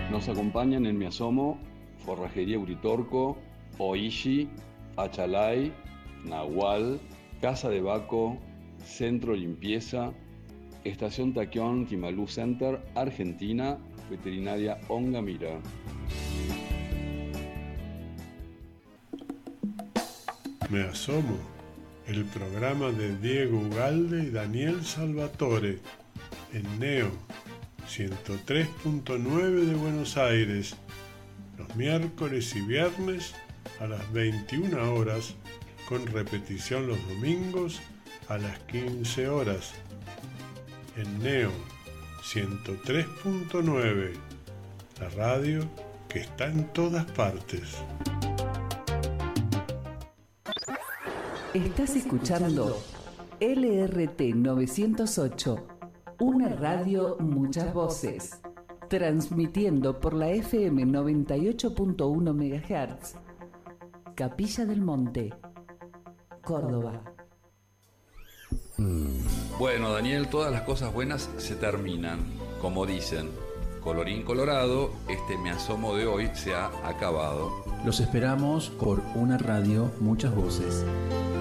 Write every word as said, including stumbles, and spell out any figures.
Nos acompañan en Mi Asomo, Forrajería Uritorco, Oishi, Achalay, Nahual, Casa de Baco, Centro Limpieza, Estación Taquión Timalú Center, Argentina, Veterinaria Ongamira. Me Asomo, el programa de Diego Ugalde y Daniel Salvatore, en Neo ciento tres punto nueve de Buenos Aires, los miércoles y viernes a las veintiuna horas, con repetición los domingos a las quince horas. En Neo ciento tres punto nueve, la radio que está en todas partes. Estás escuchando L R T novecientos ocho, una radio, muchas voces, transmitiendo por la F M noventa y ocho punto uno megahertz, Capilla del Monte, Córdoba. Bueno, Daniel, todas las cosas buenas se terminan, como dicen. Colorín colorado, este Me Asomo de hoy se ha acabado. Los esperamos por una radio, muchas voces.